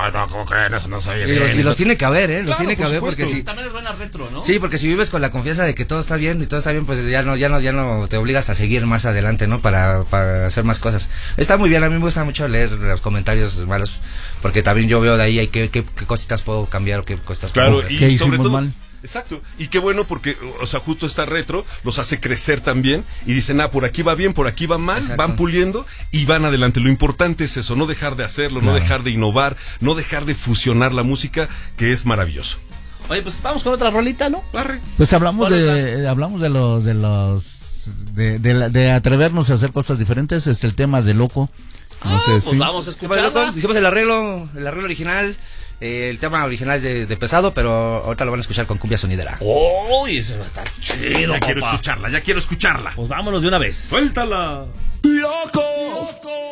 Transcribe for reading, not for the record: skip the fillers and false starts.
no, ¿cómo creen? Eso no soy y los tiene que haber, los Claro, tiene que por haber, supuesto. porque si... También es buena retro, ¿no? Sí, porque si vives con la confianza de que todo está bien y todo está bien, pues ya no te obligas a seguir más adelante, ¿no? Para hacer más cosas. Está muy bien, a mí me gusta mucho leer los comentarios malos, porque también yo veo de ahí qué cositas puedo cambiar o qué cositas Claro, puedo... y sobre todo... mal. Exacto, y qué bueno porque, o sea, justo esta retro los hace crecer también y dicen, por aquí va bien, por aquí va mal, Exacto. van puliendo y van adelante. Lo importante es eso, no dejar de hacerlo, no dejar de innovar, no dejar de fusionar la música, que es maravilloso. Oye, pues vamos con otra rolita, ¿no? Arre. Pues hablamos de atrevernos a hacer cosas diferentes. Es el tema de Loco. No sé Pues si... vamos a escucharla. Hicimos el arreglo original, el tema original de Pesado, pero ahorita lo van a escuchar con cumbia sonidera. Uy, ese va a estar chido, Ya quiero papá. escucharla, ya quiero escucharla. Pues vámonos de una vez. ¡Suéltala! Loco.